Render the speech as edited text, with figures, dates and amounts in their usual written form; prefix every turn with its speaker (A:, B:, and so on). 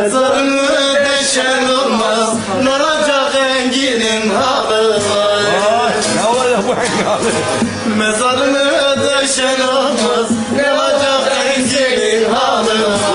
A: Mezarını deşen olmaz, ne olacak Engin'in halı?
B: Ne olacak bu Engin'in?
A: Mezarını deşen olmaz, ne olacak Engin'in halı?